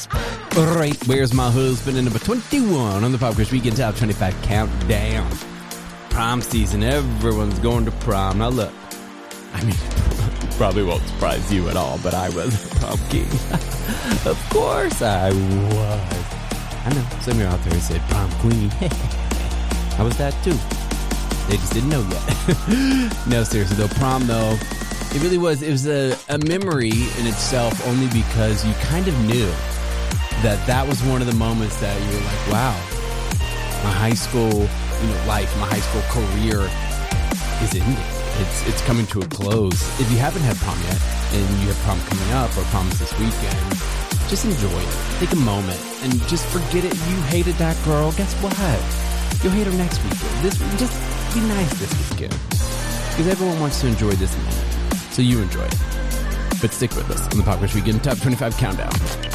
Right, where's my husband? And number 21 on the Pop Quiz Weekend Top 25 Countdown. Prom season, everyone's going to prom. Now look, I mean, probably won't surprise you at all, but I was a prom king. Of course I was. I know, some of you out there said prom queen. I was that too. They just didn't know yet. No, seriously though, prom though, it really was. It was a memory in itself only because you kind of knew that was one of the moments that you were like, wow, my high school life, my high school career is ending. It's coming to a close. If you haven't had prom yet and you have prom coming up or prom this weekend, just enjoy it. Take a moment and just forget it. You hated that girl. Guess what? You'll hate her next weekend. Just be nice this weekend because everyone wants to enjoy this moment. So you enjoy it. But stick with us on the Pop Quiz Weekend Top 25 Countdown.